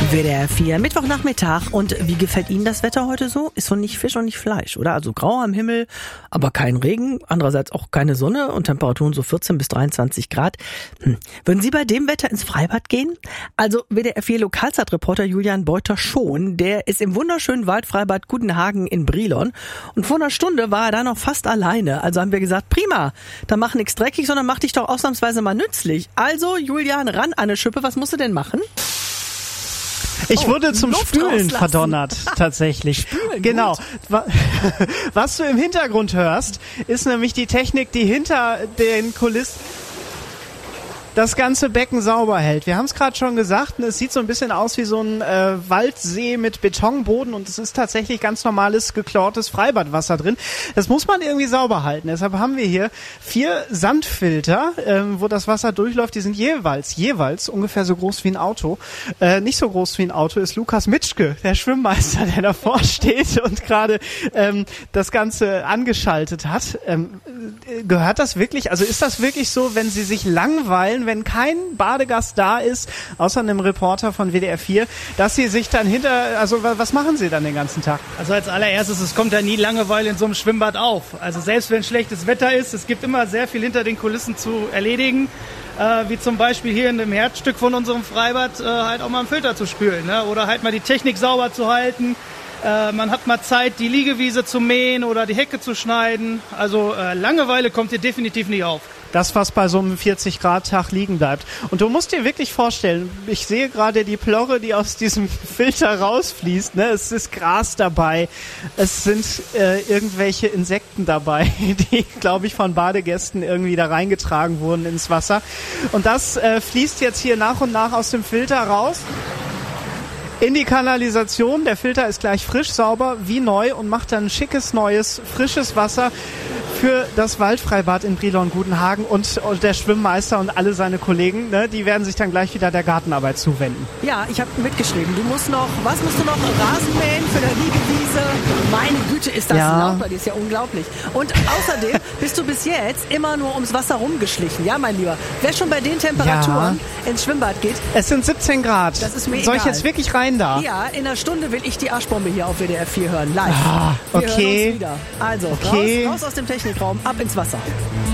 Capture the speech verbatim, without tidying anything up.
W D R vier, Mittwochnachmittag. Und wie gefällt Ihnen das Wetter heute so? Ist so nicht Fisch und nicht Fleisch, oder? Also grau am Himmel, aber kein Regen, andererseits auch keine Sonne und Temperaturen so vierzehn bis dreiundzwanzig Grad. Hm. Würden Sie bei dem Wetter ins Freibad gehen? Also W D R vier Lokalzeitreporter Julian Beuter schon. Der ist im wunderschönen Waldfreibad Gudenhagen in Brilon. Und vor einer Stunde war er da noch fast alleine. Also haben wir gesagt, prima, dann mach nix dreckig, sondern mach dich doch ausnahmsweise mal nützlich. Also Julian, ran an eine Schippe, was musst du denn machen? Ich oh, wurde zum Luft Spülen rauslassen. verdonnert, tatsächlich. Spülen, genau. Gut. Was du im Hintergrund hörst, ist nämlich die Technik, die hinter den Kulissen das ganze Becken sauber hält. Wir haben es gerade schon gesagt, es sieht so ein bisschen aus wie so ein äh, Waldsee mit Betonboden und es ist tatsächlich ganz normales, geklortes Freibadwasser drin. Das muss man irgendwie sauber halten. Deshalb haben wir hier vier Sandfilter, ähm, wo das Wasser durchläuft. Die sind jeweils, jeweils ungefähr so groß wie ein Auto. Äh, nicht so groß wie ein Auto ist Lukas Mitschke, der Schwimmmeister, der davor steht und gerade ähm, das Ganze angeschaltet hat. Ähm, gehört das wirklich, also ist das wirklich so, wenn Sie sich langweilen, wenn kein Badegast da ist, außer einem Reporter von W D R vier, dass Sie sich dann hinter, also was machen Sie dann den ganzen Tag? Also als allererstes, es kommt ja nie Langeweile in so einem Schwimmbad auf. Also selbst wenn schlechtes Wetter ist, es gibt immer sehr viel hinter den Kulissen zu erledigen. Äh, wie zum Beispiel hier in dem Herzstück von unserem Freibad äh, halt auch mal einen Filter zu spülen, ne? Oder halt mal die Technik sauber zu halten. Äh, man hat mal Zeit, die Liegewiese zu mähen oder die Hecke zu schneiden. Also äh, Langeweile kommt hier definitiv nicht auf. Das, was bei so einem vierzig Grad Tag liegen bleibt. Und du musst dir wirklich vorstellen, ich sehe gerade die Plorre, die aus diesem Filter rausfließt. Ne? Es ist Gras dabei, es sind äh, irgendwelche Insekten dabei, die, glaube ich, von Badegästen irgendwie da reingetragen wurden ins Wasser. Und das äh, fließt jetzt hier nach und nach aus dem Filter raus in die Kanalisation. Der Filter ist gleich frisch, sauber, wie neu und macht dann schickes, neues, frisches Wasser für das Waldfreibad in Brilon-Gudenhagen und, und der Schwimmmeister und alle seine Kollegen, ne, die werden sich dann gleich wieder der Gartenarbeit zuwenden. Ja, ich habe mitgeschrieben. Du musst noch, was musst du noch? Rasen mähen für der Liegewiese. Meine Güte, ist das Ja. laut, das ist ja unglaublich. Und außerdem bist du bis jetzt immer nur ums Wasser rumgeschlichen. Ja, mein Lieber. Wer schon bei den Temperaturen Ja. ins Schwimmbad geht, Es sind siebzehn Grad. Das ist mir Soll ich egal. jetzt wirklich rein da? ja, in einer Stunde will ich die Arschbombe hier auf W D R vier hören. Live. Ah, Wir okay. hören uns wieder. Also, Okay. raus, raus aus dem Technikraum, ab ins Wasser.